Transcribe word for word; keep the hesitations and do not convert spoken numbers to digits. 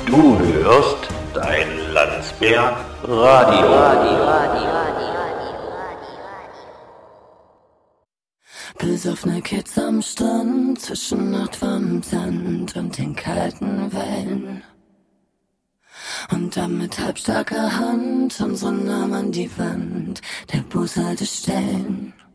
Du hörst dein Landsberg Radio. Radio, Radio, Radio. Besoffene Kids am Strand, zwischen nachtwarmem Sand und den kalten Wellen. Und dann mit halbstarker Hand unseren Namen an die Wand der Bushalte stellen.